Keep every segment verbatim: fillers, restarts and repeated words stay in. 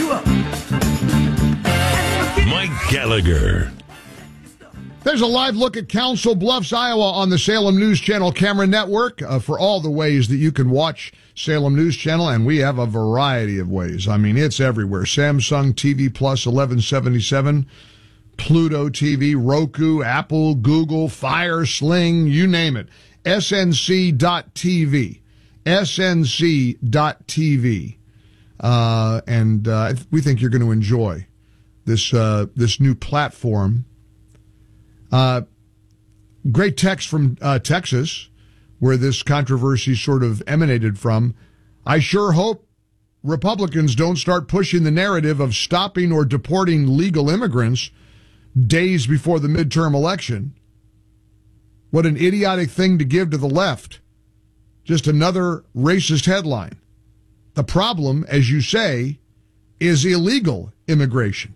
you up. Mike Gallagher. There's a live look at Council Bluffs, Iowa on the Salem News Channel camera network uh, for all the ways that you can watch Salem News Channel, and we have a variety of ways. I mean, it's everywhere. Samsung T V Plus eleven seventy-seven, Pluto T V, Roku, Apple, Google, Fire, Sling, you name it. S N C dot T V. S N C dot T V. Uh, and uh, we think you're going to enjoy this uh, this new platform. Uh, great text from uh, Texas, where this controversy sort of emanated from. I sure hope Republicans don't start pushing the narrative of stopping or deporting legal immigrants days before the midterm election. What an idiotic thing to give to the left. Just another racist headline. The problem, as you say, is illegal immigration.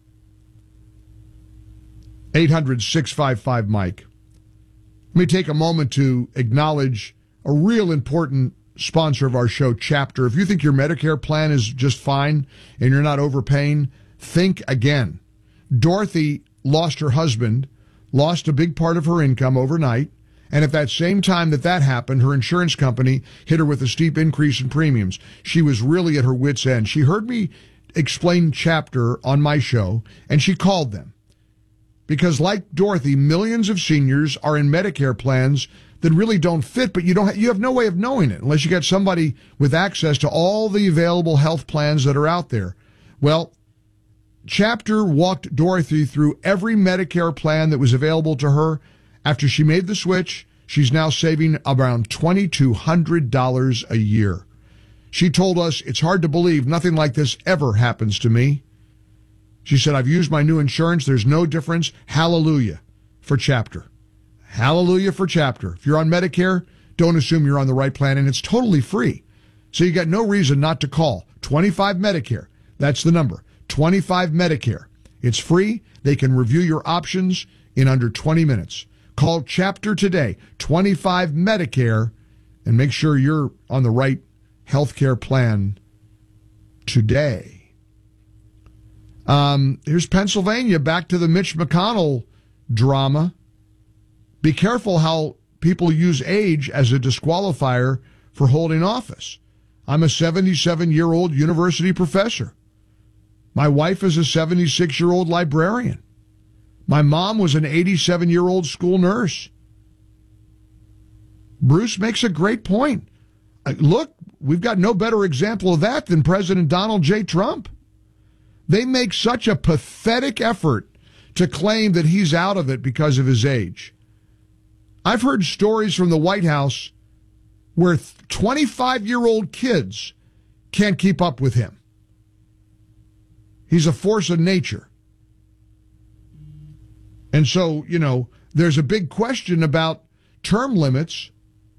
eight hundred, six five five, Mike. Let me take a moment to acknowledge a real important sponsor of our show, Chapter. If you think your Medicare plan is just fine and you're not overpaying, think again. Dorothy lost her husband, lost a big part of her income overnight, and at that same time that that happened, her insurance company hit her with a steep increase in premiums. She was really at her wit's end. She heard me explain Chapter on my show, and she called them. Because like Dorothy, millions of seniors are in Medicare plans that really don't fit, but you don't ha- you have no way of knowing it unless you get somebody with access to all the available health plans that are out there. Well, Chapter walked Dorothy through every Medicare plan that was available to her. After she made the switch, she's now saving around two thousand two hundred dollars a year. She told us, it's hard to believe nothing like this ever happens to me. She said, I've used my new insurance. There's no difference. Hallelujah for Chapter. Hallelujah for Chapter. If you're on Medicare, don't assume you're on the right plan, and it's totally free. So you got no reason not to call. twenty-five Medicare. That's the number. twenty-five Medicare. It's free. They can review your options in under twenty minutes. Call Chapter today, twenty-five Medicare, and make sure you're on the right health care plan today. Um, here's Pennsylvania, back to the Mitch McConnell drama. Be careful how people use age as a disqualifier for holding office. I'm a seventy-seven-year-old university professor. My wife is a seventy-six-year-old librarian. My mom was an eighty-seven-year-old school nurse. Bruce makes a great point. Look, we've got no better example of that than President Donald J. Trump. They make such a pathetic effort to claim that he's out of it because of his age. I've heard stories from the White House where twenty-five-year-old kids can't keep up with him. He's a force of nature. And so, you know, there's a big question about term limits,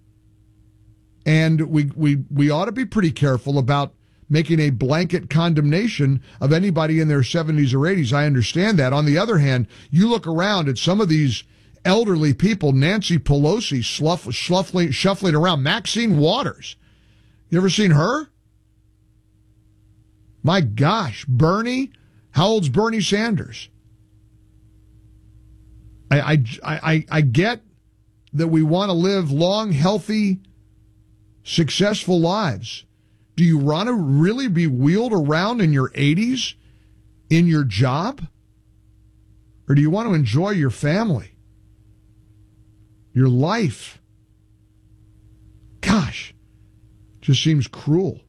and we we we ought to be pretty careful about making a blanket condemnation of anybody in their seventies or eighties. I understand that. On the other hand, you look around at some of these elderly people, Nancy Pelosi sluff, shuffling, shuffling around, Maxine Waters. You ever seen her? My gosh, Bernie? How old's Bernie Sanders? I, I, I, I get that we want to live long, healthy, successful lives. Do you want to really be wheeled around in your eighties in your job? Or do you want to enjoy your family, your life? Gosh, just seems cruel.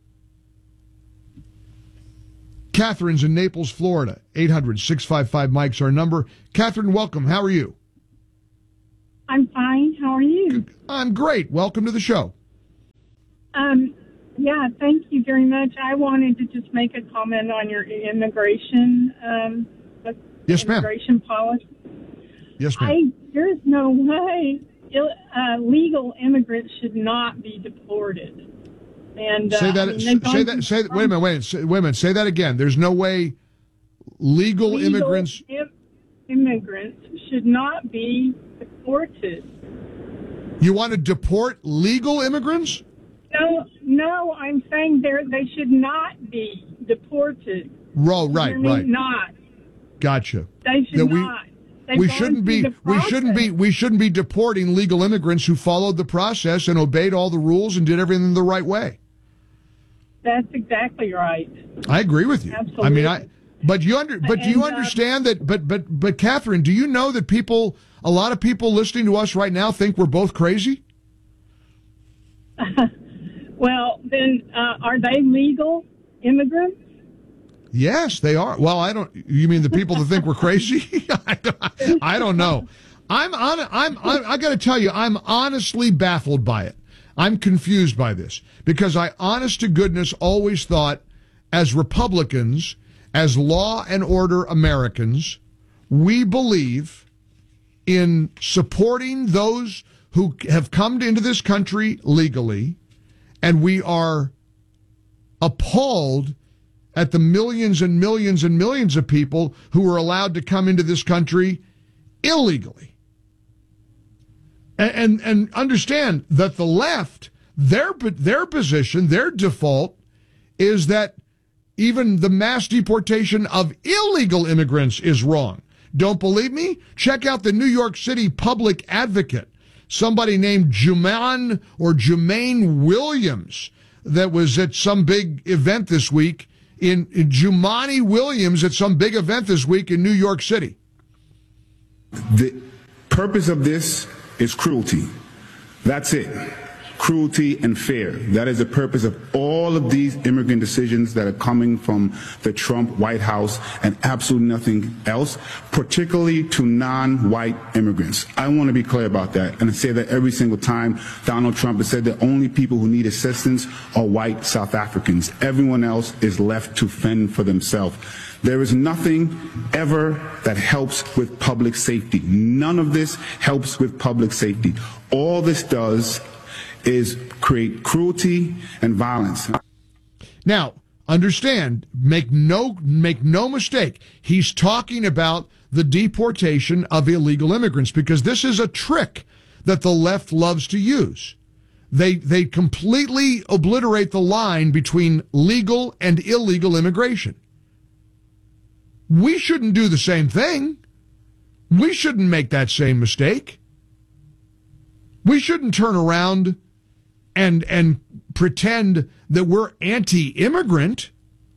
Catherine's in Naples, Florida. eight hundred, six five five, Mike's our number. Catherine, welcome. How are you? I'm fine. How are you? I'm great. Welcome to the show. Um, yeah, thank you very much. I wanted to just make a comment on your immigration, um, yes, ma'am. immigration policy. Yes, ma'am. I, there's no way Ill, uh, legal immigrants should not be deported. And uh, say that. I mean, say that. Say that. Wait a minute. Wait. Say, wait a minute. Say that again. There's no way legal, legal immigrants. Im- immigrants should not be deported. You want to deport legal immigrants? No, no. I'm saying they they should not be deported. Ro, right, right. Not. Gotcha. They should that we, not. They've we gone shouldn't through be the we shouldn't be process. we shouldn't be deporting legal immigrants who followed the process and obeyed all the rules and did everything the right way. That's exactly right. I agree with you. Absolutely. I mean, I but you under but do you And, uh, understand that? But but but Catherine, do you know that people, a lot of people listening to us right now, think we're both crazy? Well, then, uh, are they legal immigrants? Yes, they are. Well, I don't. You mean the people that think we're crazy? I, don't, I don't know. I'm on. I'm. I'm I got to tell you, I'm honestly baffled by it. I'm confused by this because I, honest to goodness, always thought, as Republicans, as law and order Americans, we believe in supporting those who have come into this country legally, and we are appalled at the millions and millions and millions of people who are allowed to come into this country illegally. And, and, and understand that the left, their, their position, their default is that even the mass deportation of illegal immigrants is wrong. Don't believe me? Check out the New York City Public Advocate, somebody named Juman or Jumaine Williams that was at some big event this week in, in Jumani Williams at some big event this week in New York City. The purpose of this is cruelty. That's it. Cruelty and fear. That is the purpose of all of these immigrant decisions that are coming from the Trump White House and absolutely nothing else, particularly to non-white immigrants. I want to be clear about that and I say that every single time Donald Trump has said the only people who need assistance are white South Africans. Everyone else is left to fend for themselves. There is nothing ever that helps with public safety. None of this helps with public safety. All this does is create cruelty and violence. Now, understand, make no make no mistake. He's talking about the deportation of illegal immigrants because this is a trick that the left loves to use. They they completely obliterate the line between legal and illegal immigration. We shouldn't do the same thing. We shouldn't make that same mistake. We shouldn't turn around and and pretend that we're anti-immigrant.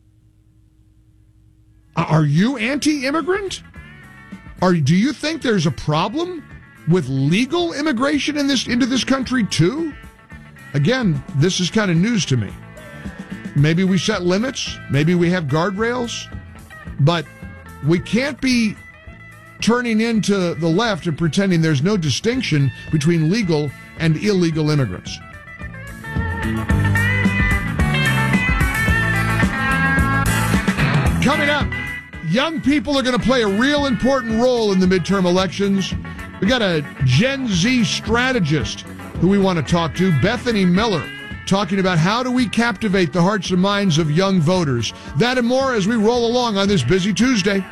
Are you anti-immigrant? Or do you think there's a problem with legal immigration in this into this country too? Again, this is kind of news to me. Maybe we set limits, maybe we have guardrails, but we can't be turning into the left and pretending there's no distinction between legal and illegal immigrants. Coming up, young people are going to play a real important role in the midterm elections. We got a Gen Z strategist who we want to talk to, Bethany Miller, talking about how do we captivate the hearts and minds of young voters. That and more as we roll along on this busy Tuesday.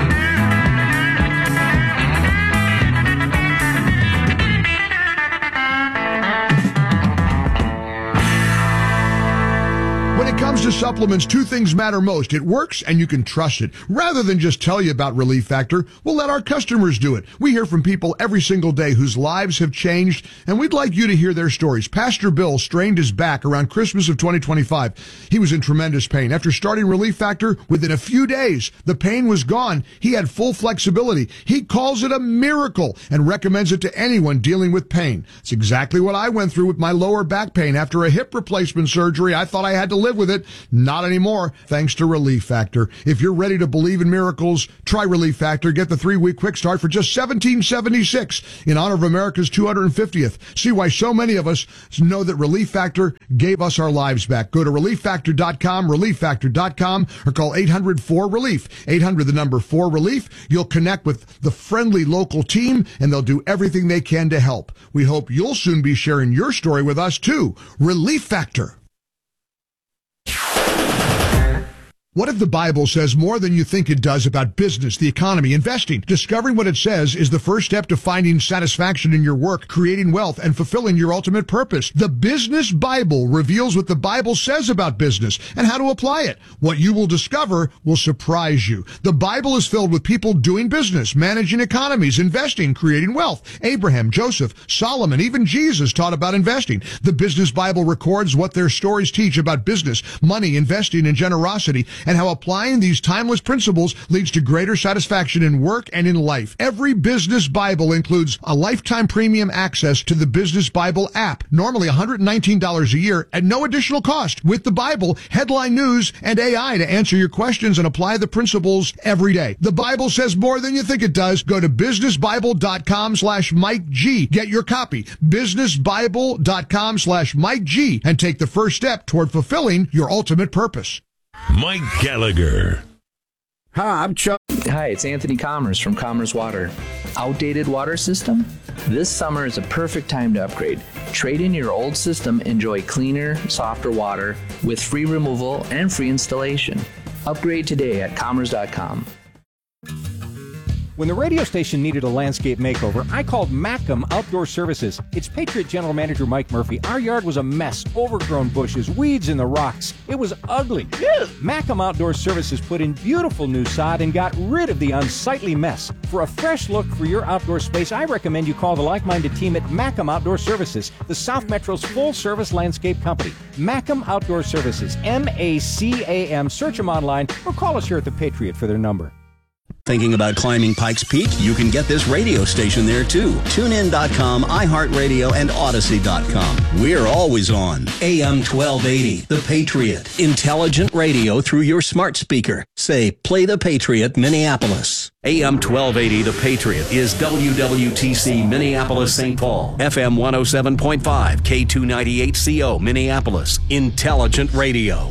When it comes to supplements, two things matter most. It works and you can trust it. Rather than just tell you about Relief Factor, we'll let our customers do it. We hear from people every single day whose lives have changed, and we'd like you to hear their stories. Pastor Bill strained his back around Christmas of twenty twenty-five. He was in tremendous pain. After starting Relief Factor, within a few days, the pain was gone. He had full flexibility. He calls it a miracle and recommends it to anyone dealing with pain. It's exactly what I went through with my lower back pain. After a hip replacement surgery, I thought I had to live with it. Not anymore, thanks to Relief Factor. If you're ready to believe in miracles, try Relief Factor. Get the three-week quick start for just seventeen seventy-six in honor of America's two hundred fiftieth. See why so many of us know that Relief Factor gave us our lives back. Go to relief factor dot com, relief factor dot com, or call eight hundred four relief. eight hundred, the number four relief. You'll connect with the friendly local team, and they'll do everything they can to help. We hope you'll soon be sharing your story with us, too. Relief Factor. What if the Bible says more than you think it does about business, the economy, investing? Discovering what it says is the first step to finding satisfaction in your work, creating wealth, and fulfilling your ultimate purpose. The Business Bible reveals what the Bible says about business and how to apply it. What you will discover will surprise you. The Bible is filled with people doing business, managing economies, investing, creating wealth. Abraham, Joseph, Solomon, even Jesus taught about investing. The Business Bible records what their stories teach about business, money, investing, and generosity, and how applying these timeless principles leads to greater satisfaction in work and in life. Every Business Bible includes a lifetime premium access to the Business Bible app, normally one hundred nineteen dollars a year at no additional cost. With the Bible, headline news, and A I to answer your questions and apply the principles every day. The Bible says more than you think it does. Go to businessbible.com slash Mike G. Get your copy. businessbible.com slash Mike G. and take the first step toward fulfilling your ultimate purpose. Mike Gallagher. Hi, I'm Chuck. Hi, it's Anthony Commerce from Commerce Water. Outdated water system? This summer is a perfect time to upgrade. Trade in your old system, enjoy cleaner, softer water with free removal and free installation. Upgrade today at commerce dot com. When the radio station needed a landscape makeover, I called Macam Outdoor Services. It's Patriot General Manager Mike Murphy. Our yard was a mess, overgrown bushes, weeds in the rocks. It was ugly. Macam Outdoor Services put in beautiful new sod and got rid of the unsightly mess. For a fresh look for your outdoor space, I recommend you call the like-minded team at Macam Outdoor Services, the South Metro's full-service landscape company. Macam Outdoor Services, M A C A M. Search them online or call us here at the Patriot for their number. Thinking about climbing Pikes Peak? You can get this radio station there too. tune in dot com, iHeartRadio, and Odyssey dot com. We're always on. A M twelve eighty, The Patriot. Intelligent radio through your smart speaker. Say, play The Patriot, Minneapolis. A M twelve eighty, The Patriot is W W T C Minneapolis, Saint Paul. F M one oh seven point five, K two ninety-eight C O, Minneapolis. Intelligent radio.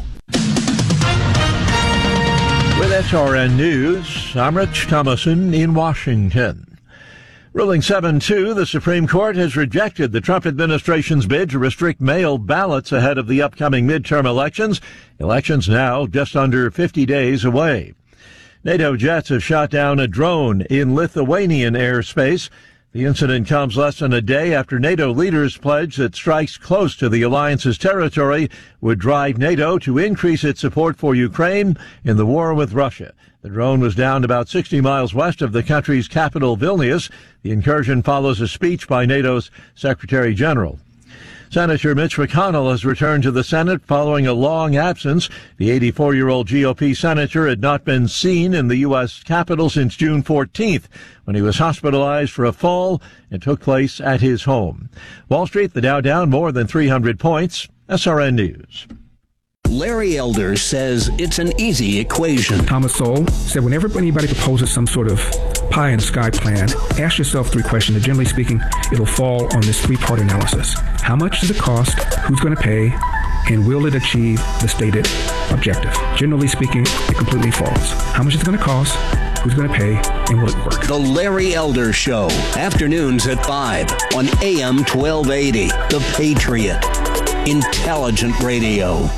With S R N News, I'm Rich Thomason in Washington. Ruling seven two, the Supreme Court has rejected the Trump administration's bid to restrict mail ballots ahead of the upcoming midterm elections. Elections now just under fifty days away. NATO jets have shot down a drone in Lithuanian airspace. The incident comes less than a day after NATO leaders pledged that strikes close to the alliance's territory would drive NATO to increase its support for Ukraine in the war with Russia. The drone was downed about sixty miles west of the country's capital, Vilnius. The incursion follows a speech by NATO's Secretary General. Senator Mitch McConnell has returned to the Senate following a long absence. The eighty-four-year-old G O P senator had not been seen in the U S Capitol since June fourteenth, when he was hospitalized for a fall and took place at his home. Wall Street, the Dow down more than three hundred points. S R N News. Larry Elder says it's an easy equation. Thomas Sowell said whenever anybody proposes some sort of pie in the sky plan, ask yourself three questions. And generally speaking, it'll fall on this three-part analysis. How much does it cost? Who's going to pay? And will it achieve the stated objective? Generally speaking, it completely falls. How much is it going to cost? Who's going to pay? And will it work? The Larry Elder Show, afternoons at five on A M twelve eighty. The Patriot. Intelligent radio.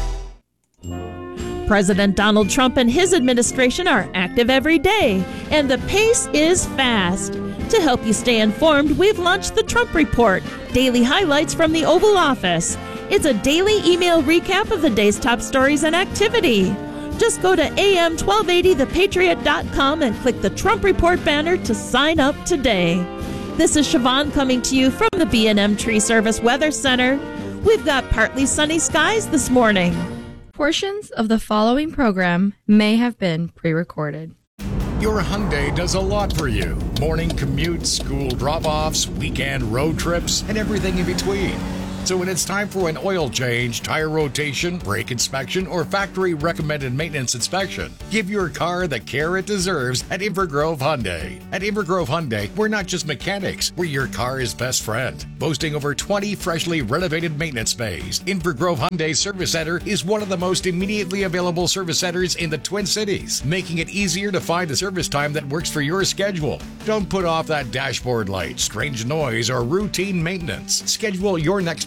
President Donald Trump and his administration are active every day, and the pace is fast. To help you stay informed, we've launched the Trump Report, daily highlights from the Oval Office. It's a daily email recap of the day's top stories and activity. Just go to A M twelve eighty the patriot dot com and click the Trump Report banner to sign up today. This is Siobhan coming to you from the B and M Tree Service Weather Center. We've got partly sunny skies this morning. Portions of the following program may have been pre-recorded. Your Hyundai does a lot for you. Morning commutes, school drop-offs, weekend road trips, and everything in between. So when it's time for an oil change, tire rotation, brake inspection, or factory-recommended maintenance inspection, give your car the care it deserves at Invergrove Hyundai. At Invergrove Hyundai, we're not just mechanics, we're your car's best friend. Boasting over twenty freshly renovated maintenance bays, Invergrove Hyundai Service Center is one of the most immediately available service centers in the Twin Cities, making it easier to find a service time that works for your schedule. Don't put off that dashboard light, strange noise, or routine maintenance. Schedule your next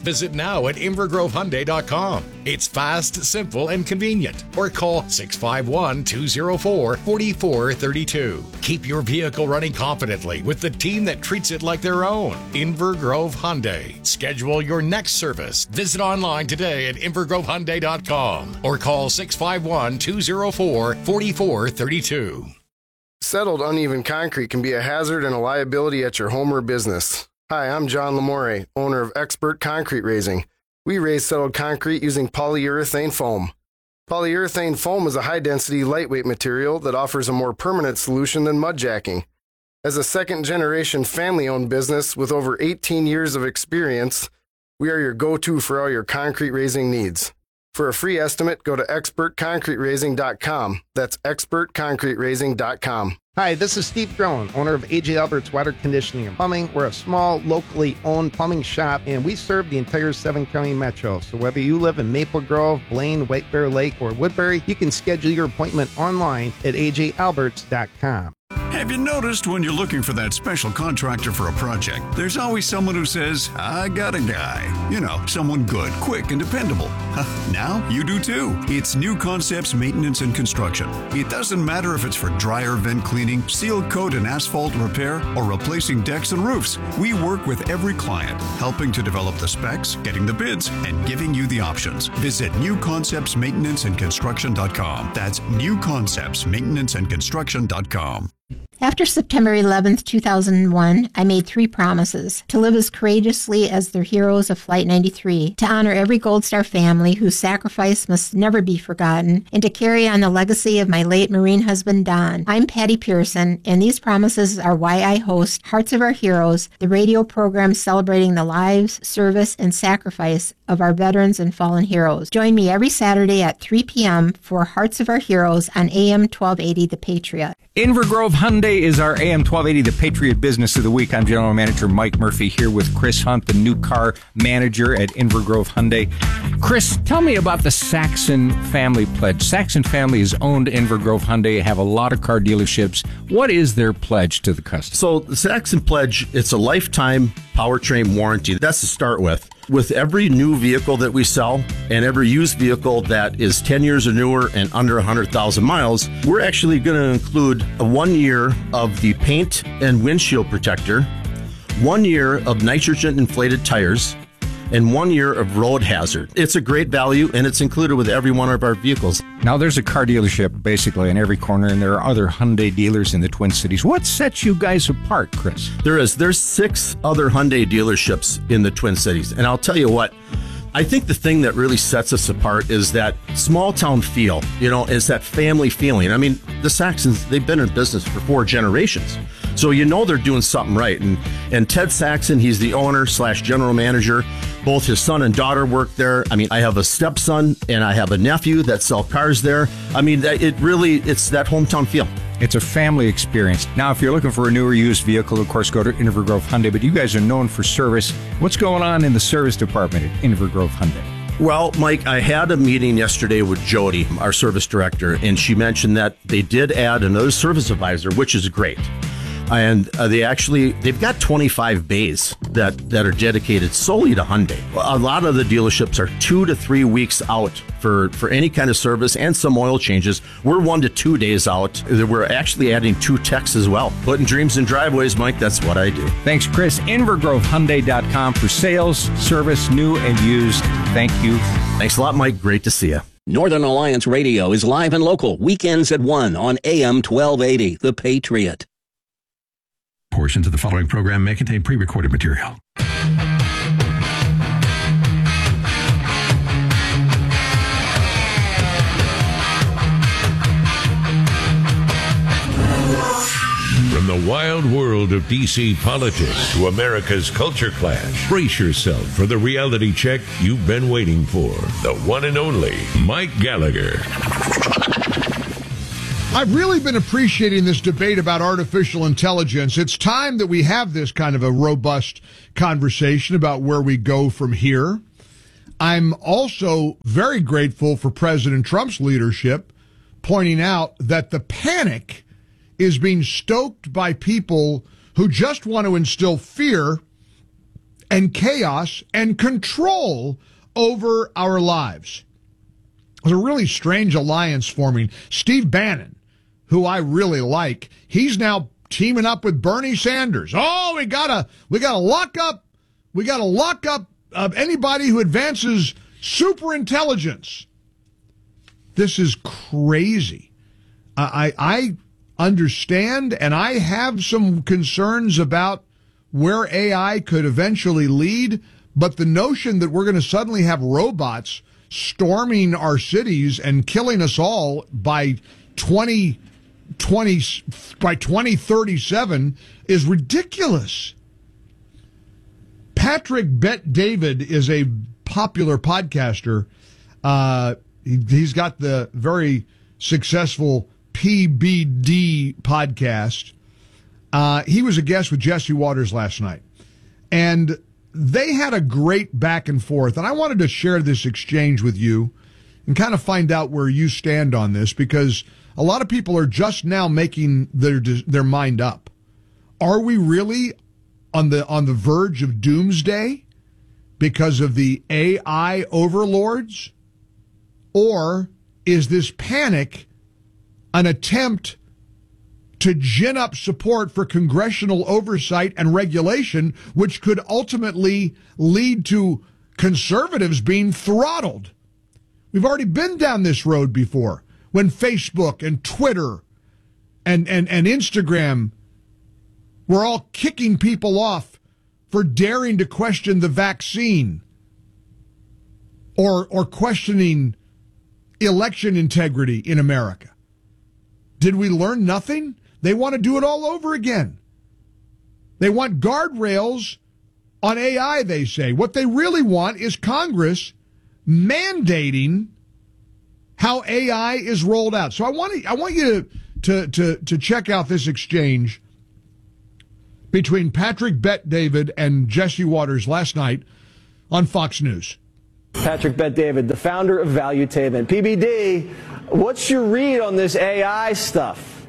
Visit now at inver grove hyundai dot com. It's fast, simple, and convenient. Or call six five one, two zero four, four four three two. Keep your vehicle running confidently with the team that treats it like their own. Inver Grove Hyundai. Schedule your next service. Visit online today at inver grove hyundai dot com or call six five one, two zero four, four four three two. Settled uneven concrete can be a hazard and a liability at your home or business. Hi, I'm John Lamore, owner of Expert Concrete Raising. We raise settled concrete using polyurethane foam. Polyurethane foam is a high-density, lightweight material that offers a more permanent solution than mud jacking. As a second-generation family-owned business with over eighteen years of experience, we are your go-to for all your concrete raising needs. For a free estimate, go to expert concrete raising dot com. That's expert concrete raising dot com. Hi, this is Steve Drone, owner of A J Albert's Water Conditioning and Plumbing. We're a small, locally owned plumbing shop, and we serve the entire seven-county metro. So whether you live in Maple Grove, Blaine, White Bear Lake, or Woodbury, you can schedule your appointment online at a j alberts dot com. Have you noticed when you're looking for that special contractor for a project, there's always someone who says, I got a guy. You know, someone good, quick, and dependable. Now you do too. It's New Concepts Maintenance and Construction. It doesn't matter if it's for dryer vent cleaning, seal coat and asphalt repair, or replacing decks and roofs. We work with every client, helping to develop the specs, getting the bids, and giving you the options. Visit new concepts maintenance and construction dot com. That's new concepts maintenance and construction dot com. After September eleventh, two thousand one, I made three promises: to live as courageously as the heroes of Flight ninety-three, to honor every Gold Star family whose sacrifice must never be forgotten, and to carry on the legacy of my late Marine husband, Don. I'm Patty Pearson, and these promises are why I host Hearts of Our Heroes, the radio program celebrating the lives, service, and sacrifice of our veterans and fallen heroes. Join me every Saturday at three p.m. for Hearts of Our Heroes on A M twelve eighty The Patriot. Inver Grove Hyundai is our A M twelve eighty The Patriot Business of the Week. I'm General Manager Mike Murphy here with Chris Hunt, the new car manager at Inver Grove Hyundai. Chris, tell me about the Saxon Family Pledge. Saxon family has owned Inver Grove Hyundai, have a lot of car dealerships. What is their pledge to the customer? So the Saxon Pledge, it's a lifetime powertrain warranty. That's to start with. With every new vehicle that we sell and every used vehicle that is ten years or newer and under one hundred thousand miles, we're actually going to include a one year of the paint and windshield protector, one year of nitrogen inflated tires, and one year of road hazard. It's a great value, and it's included with every one of our vehicles. Now, there's a car dealership basically in every corner, and there are other Hyundai dealers in the Twin Cities. What sets you guys apart, Chris? There is. There's six other Hyundai dealerships in the Twin Cities, and I'll tell you what, I think the thing that really sets us apart is that small town feel, you know, is that family feeling. I mean, the Saxons, they've been in business for four generations. So you know they're doing something right. And and Ted Saxon, he's the owner slash general manager. Both his son and daughter work there. I mean, I have a stepson and I have a nephew that sell cars there. I mean, it really, it's that hometown feel. It's a family experience. Now, if you're looking for a newer used vehicle, of course, go to Inver Grove Hyundai. But you guys are known for service. What's going on in the service department at Inver Grove Hyundai? Well, Mike, I had a meeting yesterday with Jody, our service director, and she mentioned that they did add another service advisor, which is great. And uh, they actually, they've got twenty-five bays that, that are dedicated solely to Hyundai. A lot of the dealerships are two to three weeks out for, for any kind of service and some oil changes. We're one to two days out. We're actually adding two techs as well. Putting dreams in driveways, Mike, that's what I do. Thanks, Chris. inver grove hyundai dot com for sales, service, new and used. Thank you. Thanks a lot, Mike. Great to see you. Northern Alliance Radio is live and local, weekends at one on A M twelve eighty, The Patriot. Portions of the following program may contain pre-recorded material. From the wild world of D C politics to America's culture clash, brace yourself for the reality check you've been waiting for. The one and only Mike Gallagher. I've really been appreciating this debate about artificial intelligence. It's time that we have this kind of a robust conversation about where we go from here. I'm also very grateful for President Trump's leadership, pointing out that the panic is being stoked by people who just want to instill fear and chaos and control over our lives. There's a really strange alliance forming. Steve Bannon, who I really like, he's now teaming up with Bernie Sanders. Oh, we gotta we gotta lock up we gotta lock up uh, anybody who advances super intelligence. This is crazy. I I understand, and I have some concerns about where A I could eventually lead, but the notion that we're going to suddenly have robots storming our cities and killing us all by twenty twenty by twenty thirty-seven is ridiculous. Patrick Bet David is a popular podcaster. Uh, he, he's got the very successful P B D podcast. Uh, he was a guest with Jesse Waters last night, and they had a great back and forth. And I wanted to share this exchange with you and kind of find out where you stand on this, because a lot of people are just now making their their mind up. Are we really on the on the verge of doomsday because of the A I overlords? Or is this panic an attempt to gin up support for congressional oversight and regulation, which could ultimately lead to conservatives being throttled? We've already been down this road before, when Facebook and Twitter and, and, and Instagram were all kicking people off for daring to question the vaccine or or questioning election integrity in America. Did we learn nothing? They want to do it all over again. They want guardrails on A I, they say. What they really want is Congress mandating how A I is rolled out. So I want to, I want you to, to, to, to check out this exchange between Patrick Bet David and Jesse Waters last night on Fox News. Patrick Bet David, the founder of Valuetainment. P B D, what's your read on this A I stuff?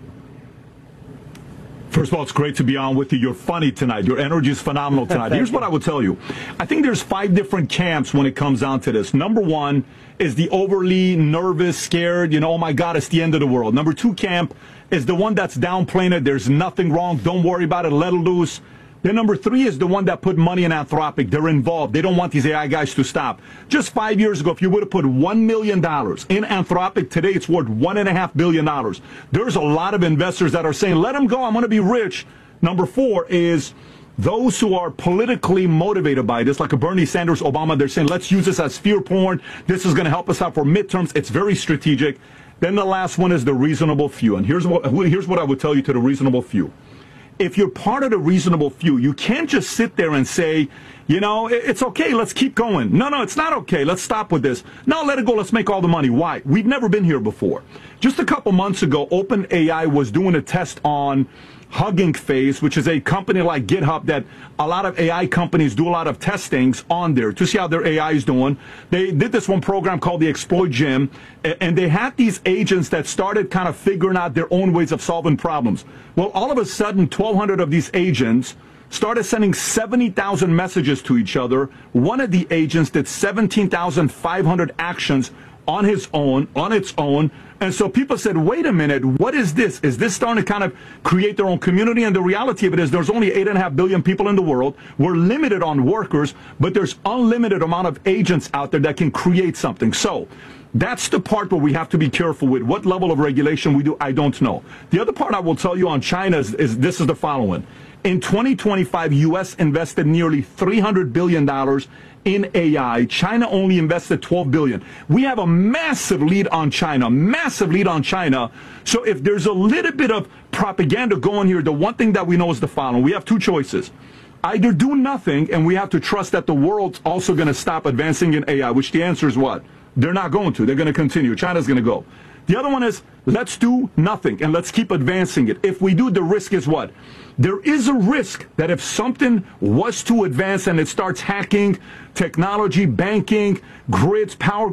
First of all, it's great to be on with you. You're funny tonight. Your energy is phenomenal tonight. Here's you. what I would tell you. I think there's five different camps when it comes down to this. Number one is the overly nervous, scared, you know, oh my God, it's the end of the world. Number two camp is the one that's downplaying it. There's nothing wrong. Don't worry about it. Let it loose. Then number three is the one that put money in Anthropic. They're involved. They don't want these A I guys to stop. Just five years ago, if you would have put one million dollars in Anthropic, today it's worth one point five billion dollars. There's a lot of investors that are saying, let them go, I'm going to be rich. Number four is those who are politically motivated by this, like a Bernie Sanders, Obama, they're saying, let's use this as fear porn. This is going to help us out for midterms. It's very strategic. Then the last one is the reasonable few. And here's what, here's what I would tell you to the reasonable few. If you're part of the reasonable few, you can't just sit there and say, you know, it's okay, let's keep going. No, no, it's not okay. Let's stop with this. No, let it go. Let's make all the money. Why? We've never been here before. Just a couple months ago, OpenAI was doing a test on Hugging Face, which is a company like GitHub that a lot of A I companies do a lot of testings on there to see how their A I is doing. They did this one program called the Exploit Gym, and they had these agents that started kind of figuring out their own ways of solving problems. Well, all of a sudden, twelve hundred of these agents started sending seventy thousand messages to each other. One of the agents did seventeen thousand five hundred actions on his own, on its own. And so people said, wait a minute, what is this? Is this starting to kind of create their own community? And the reality of it is there's only eight and a half billion people in the world. We're limited on workers, but there's unlimited amount of agents out there that can create something. So that's the part where we have to be careful with. What level of regulation we do, I don't know. The other part I will tell you on China is, is this is the following. In twenty twenty-five, U S invested nearly three hundred billion dollars in A I. China only invested twelve billion dollars. We have a massive lead on China, massive lead on China. So if there's a little bit of propaganda going here, the one thing that we know is the following. We have two choices. Either do nothing, and we have to trust that the world's also going to stop advancing in A I, which the answer is what? They're not going to. They're going to continue. China's going to go. The other one is, let's do nothing, and let's keep advancing it. If we do, the risk is what? There is a risk that if something was to advance and it starts hacking technology, banking, grids, power